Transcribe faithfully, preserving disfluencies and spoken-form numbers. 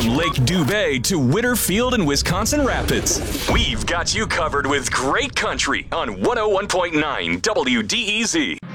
From Lake Dubay to Winterfield and Wisconsin Rapids, we've got you covered with great country on one oh one point nine W D E Z.